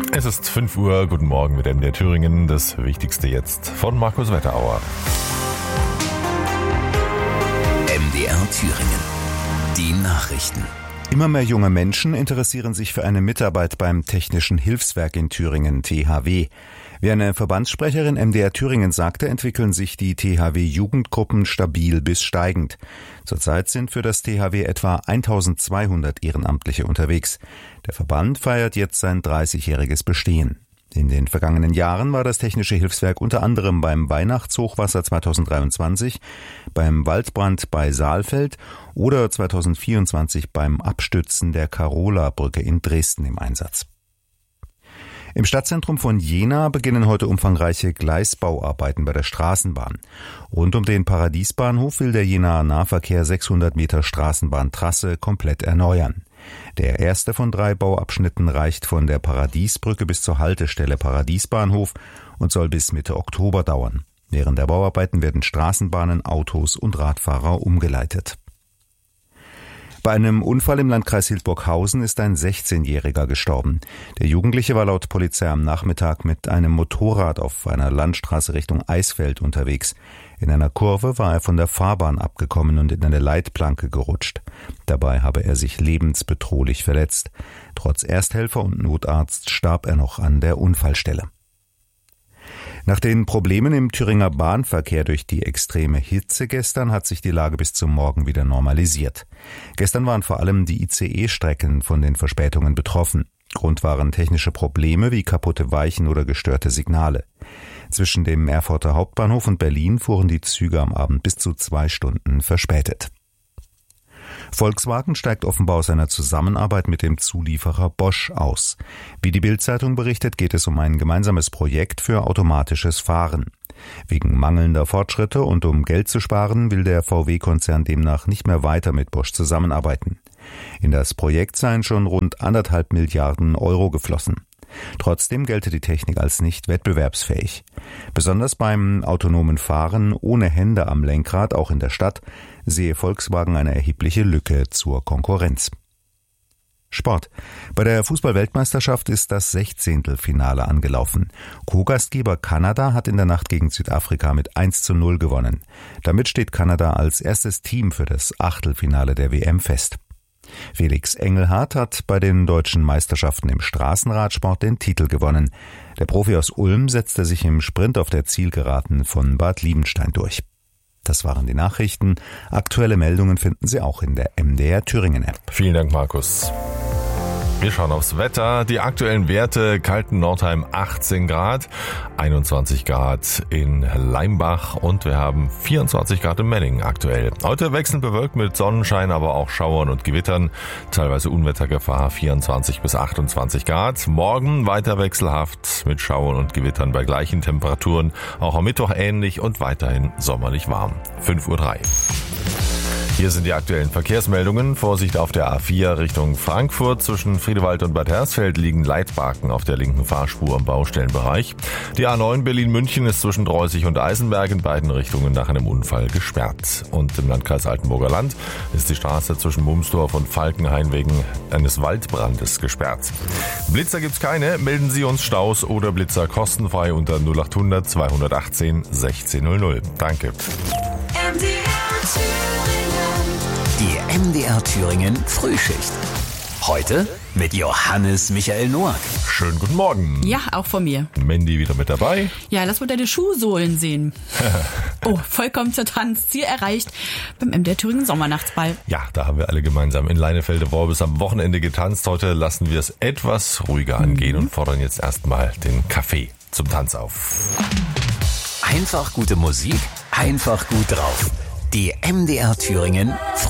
Es ist 5 Uhr, guten Morgen mit MDR Thüringen. Das Wichtigste jetzt von Markus Wetterauer. MDR Thüringen. Die Nachrichten. Immer mehr junge Menschen interessieren sich für eine Mitarbeit beim Technischen Hilfswerk in Thüringen, THW. Wie eine Verbandssprecherin MDR Thüringen sagte, entwickeln sich die THW-Jugendgruppen stabil bis steigend. Zurzeit sind für das THW etwa 1200 Ehrenamtliche unterwegs. Der Verband feiert jetzt sein 30-jähriges Bestehen. In den vergangenen Jahren war das Technische Hilfswerk unter anderem beim Weihnachtshochwasser 2023, beim Waldbrand bei Saalfeld oder 2024 beim Abstürzen der Karola-Brücke in Dresden im Einsatz. Im Stadtzentrum von Jena beginnen heute umfangreiche Gleisbauarbeiten bei der Straßenbahn. Rund um den Paradiesbahnhof will der Jenaer Nahverkehr 600 Meter Straßenbahntrasse komplett erneuern. Der erste von 3 Bauabschnitten reicht von der Paradiesbrücke bis zur Haltestelle Paradiesbahnhof und soll bis Mitte Oktober dauern. Während der Bauarbeiten werden Straßenbahnen, Autos und Radfahrer umgeleitet. Bei einem Unfall im Landkreis Hildburghausen ist ein 16-Jähriger gestorben. Der Jugendliche war laut Polizei am Nachmittag mit einem Motorrad auf einer Landstraße Richtung Eisfeld unterwegs. In einer Kurve war er von der Fahrbahn abgekommen und in eine Leitplanke gerutscht. Dabei habe er sich lebensbedrohlich verletzt. Trotz Ersthelfer und Notarzt starb er noch an der Unfallstelle. Nach den Problemen im Thüringer Bahnverkehr durch die extreme Hitze gestern hat sich die Lage bis zum Morgen wieder normalisiert. Gestern waren vor allem die ICE-Strecken von den Verspätungen betroffen. Grund waren technische Probleme wie kaputte Weichen oder gestörte Signale. Zwischen dem Erfurter Hauptbahnhof und Berlin fuhren die Züge am Abend bis zu 2 Stunden verspätet. Volkswagen steigt offenbar aus einer Zusammenarbeit mit dem Zulieferer Bosch aus. Wie die Bild-Zeitung berichtet, geht es um ein gemeinsames Projekt für automatisches Fahren. Wegen mangelnder Fortschritte und um Geld zu sparen, will der VW-Konzern demnach nicht mehr weiter mit Bosch zusammenarbeiten. In das Projekt seien schon rund 1,5 Milliarden Euro geflossen. Trotzdem gelte die Technik als nicht wettbewerbsfähig. Besonders beim autonomen Fahren ohne Hände am Lenkrad, auch in der Stadt, sehe Volkswagen eine erhebliche Lücke zur Konkurrenz. Sport. Bei der Fußball-Weltmeisterschaft ist das 16. Finale angelaufen. Co-Gastgeber Kanada hat in der Nacht gegen Südafrika mit 1:0 gewonnen. Damit steht Kanada als erstes Team für das Achtelfinale der WM fest. Felix Engelhardt hat bei den deutschen Meisterschaften im Straßenradsport den Titel gewonnen. Der Profi aus Ulm setzte sich im Sprint auf der Zielgeraden von Bad Liebenstein durch. Das waren die Nachrichten. Aktuelle Meldungen finden Sie auch in der MDR Thüringen App. Vielen Dank, Markus. Wir schauen aufs Wetter. Die aktuellen Werte: Kalten-Nordheim 18 Grad, 21 Grad in Leimbach und wir haben 24 Grad in Memmingen aktuell. Heute wechselnd bewölkt mit Sonnenschein, aber auch Schauern und Gewittern. Teilweise Unwettergefahr, 24 bis 28 Grad. Morgen weiter wechselhaft mit Schauern und Gewittern bei gleichen Temperaturen. Auch am Mittwoch ähnlich und weiterhin sommerlich warm. 5:03 Uhr. Hier sind die aktuellen Verkehrsmeldungen. Vorsicht auf der A4 Richtung Frankfurt. Zwischen Friedewald und Bad Hersfeld liegen Leitbarken auf der linken Fahrspur im Baustellenbereich. Die A9 Berlin-München ist zwischen Dreußig und Eisenberg in beiden Richtungen nach einem Unfall gesperrt. Und im Landkreis Altenburger Land ist die Straße zwischen Mumsdorf und Falkenhain wegen eines Waldbrandes gesperrt. Blitzer gibt's keine. Melden Sie uns Staus oder Blitzer kostenfrei unter 0800 218 1600. Danke. Die MDR Thüringen Frühschicht. Heute mit Johannes Michael Noack. Schönen guten Morgen. Ja, auch von mir. Mandy wieder mit dabei. Ja, lass mal deine Schuhsohlen sehen. Oh, vollkommen zertanzt. Ziel erreicht beim MDR Thüringen Sommernachtsball. Ja, da haben wir alle gemeinsam in Leinefelde-Worbis am Wochenende getanzt. Heute lassen wir es etwas ruhiger angehen und fordern jetzt erstmal den Kaffee zum Tanz auf. Einfach gute Musik, einfach gut drauf. Die MDR Thüringen